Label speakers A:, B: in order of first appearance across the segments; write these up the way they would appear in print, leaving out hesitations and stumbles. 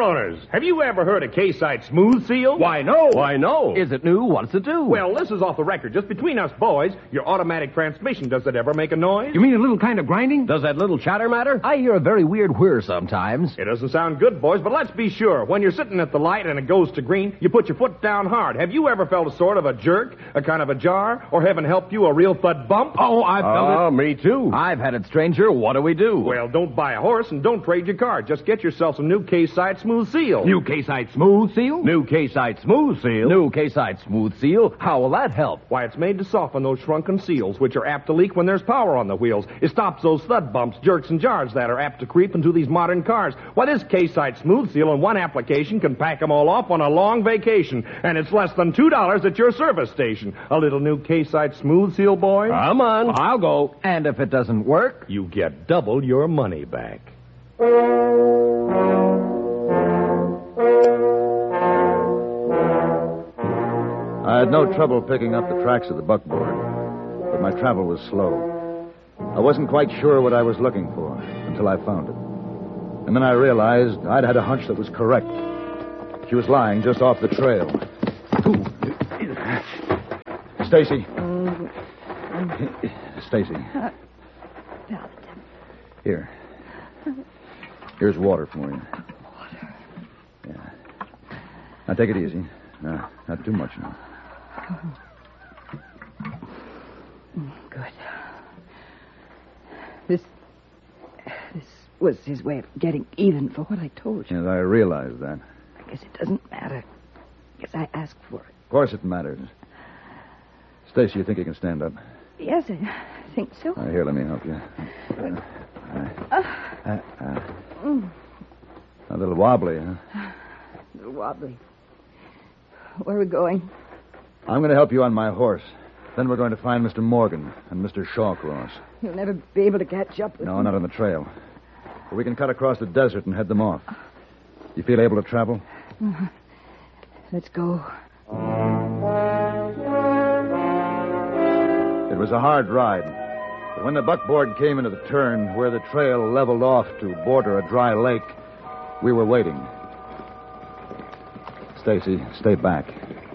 A: owners, have you ever heard of K-Site Smooth Seal?
B: Why, no.
C: Why, no.
D: Is it new? What's it do?
A: Well, this is off the record. Just between us boys, your automatic transmission, does it ever make a noise?
B: You mean a little kind of grinding?
C: Does that little chatter matter?
D: I hear a very weird whir sometimes.
A: It doesn't sound good, boys, but let's be sure. When you're sitting at the light and it goes to green, you put your foot down hard. Have you ever felt a sort of a jerk, a kind of a jar, or heaven help you, a real thud bump?
B: Oh, I've felt it.
C: Me too.
D: I've had it, stranger. What do we do?
A: Well, don't buy a horse and don't trade your car. Just get yourself some new K-Site Smooth Seal.
B: New K-Site Smooth Seal?
C: New K-Site Smooth Seal.
D: New K-Site Smooth Seal? How will that help?
A: Why, it's made to soften those shrunken seals, which are apt to leak when there's power on the wheels. It stops those thud bumps, jerks, and jars that are apt to creep into these modern cars. Why, this K-Site Smooth Seal in one application can pack them all off on a long vacation, and it's less than $2 at your service station. A little new K-Site Smooth Seal, boys?
C: Come on.
B: I'll go.
D: And if it doesn't work?
A: You get double your money back.
E: I had no trouble picking up the tracks of the buckboard, but my travel was slow. I wasn't quite sure what I was looking for until I found it. And then I realized I'd had a hunch that was correct. She was lying just off the trail. Stacy. Stacy. Here. Here's water for you. Water? Yeah. Now, take it easy. Not too much now.
F: Good. This was his way of getting even for what I told you.
E: Yes, I realize that.
F: I guess it doesn't matter. Because I asked for it.
E: Of course it matters. Stacy, you think you can stand up?
F: Yes, I think so.
E: Here, let me help you. A little wobbly, huh?
F: A little wobbly. Where are we going?
E: I'm going to help you on my horse. Then we're going to find Mr. Morgan and Mr. Shawcross.
F: You'll never be able to catch up with
E: No,
F: them.
E: not on the trail. But we can cut across the desert and head them off. You feel able to travel?
F: Let's go.
E: It was a hard ride. But when the buckboard came into the turn where the trail leveled off to border a dry lake, we were waiting. Stacy, stay back.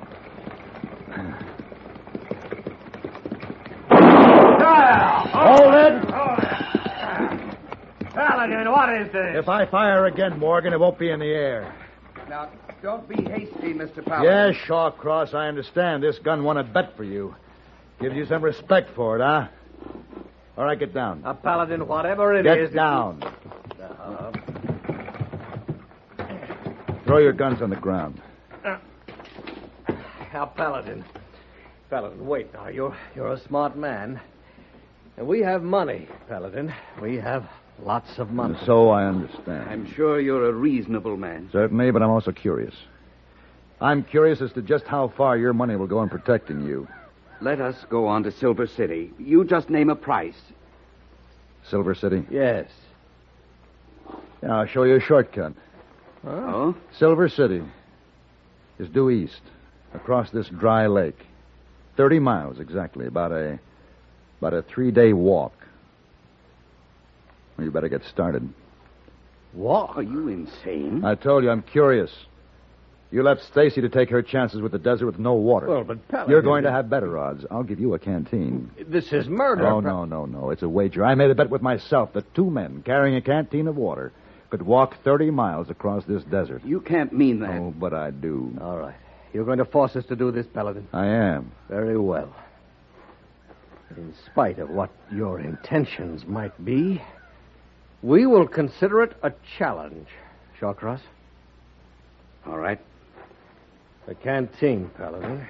B: Hold it! Paladin, what is this?
E: If I fire again, Morgan, it won't be in the air.
G: Now, don't be hasty, Mr. Paladin.
E: Yes, Shawcross, I understand. This gun won a bet for you. Gives you some respect for it, huh? All right, get down.
B: Paladin, whatever it is...
E: Get down. Throw your guns on the ground.
B: Now, Paladin, wait now. You're a smart man. And we have money, Paladin. We have lots of money.
E: And so I understand.
G: I'm sure you're a reasonable man.
E: Certainly, but I'm also curious. I'm curious as to just how far your money will go in protecting you.
G: Let us go on to Silver City. You just name a price.
E: Silver City?
B: Yes.
E: Yeah, I'll show you a shortcut.
G: Oh?
E: Silver City is due east, across this dry lake. 30 miles, exactly. About a 3-day walk. Well, you better get started.
B: Walk?
G: Are you insane?
E: I told you, I'm curious. You left Stacy to take her chances with the desert with no water.
B: Well, but Paladin...
E: You're going to have better odds. I'll give you a canteen.
B: This is murder.
E: Oh, no. It's a wager. I made a bet with myself that 2 men carrying a canteen of water could walk 30 miles across this desert.
G: You can't mean that.
E: Oh, but I do.
B: All right. You're going to force us to do this, Paladin.
E: I am.
B: Very well. In spite of what your intentions might be, we will consider it a challenge. Shawcross?
G: All right.
B: The canteen, Paladin.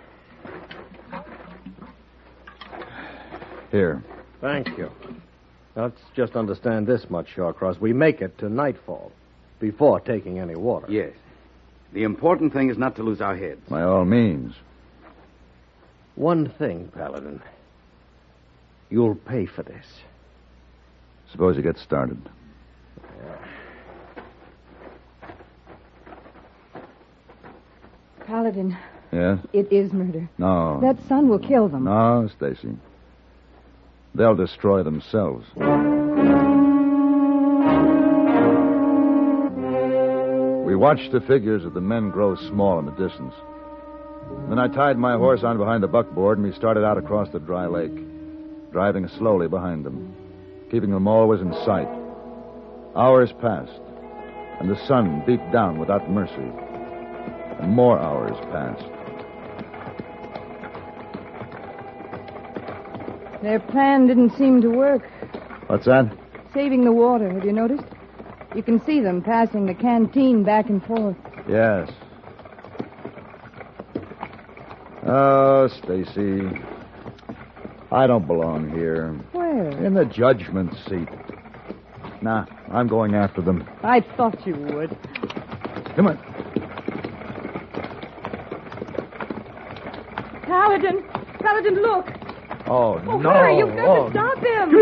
E: Here.
B: Thank you. Let's just understand this much, Shawcross. We make it to nightfall before taking any water.
G: Yes. The important thing is not to lose our heads.
E: By all means.
B: One thing, Paladin. You'll pay for this.
E: Suppose you get started.
F: Paladin,
E: Yes?
F: it is murder.
E: No.
F: That sun will kill them.
E: No, Stacy. They'll destroy themselves. We We watched the figures of the men grow small in the distance. Then I tied my horse on behind the buckboard, and we started out across the dry lake, driving slowly behind them, keeping them always in sight. Hours passed, and the sun beat down without mercy. And more hours passed.
F: Their plan didn't seem to work.
E: What's that?
F: Saving the water, have you noticed? You can see them passing the canteen back and forth.
E: Yes. Oh, Stacy. I don't belong here.
F: Where?
E: In the judgment seat. Nah, I'm going after them.
F: I thought you would.
E: Come on.
F: Paladin! Paladin, look!
E: Oh, no.
F: Hurry, you've got to stop him!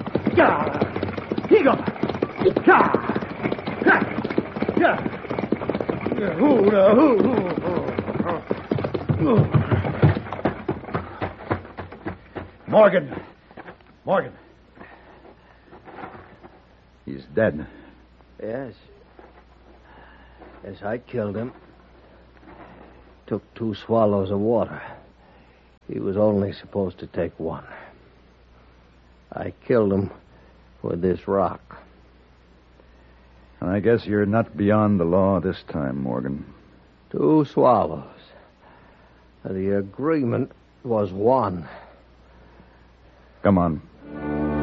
E: Morgan. Morgan. He's dead.
B: Yes. Yes, I killed him. Took 2 swallows of water. He was only supposed to take 1. I killed him with this rock.
E: I guess you're not beyond the law this time, Morgan.
B: 2 swallows. The agreement was 1.
E: Come on.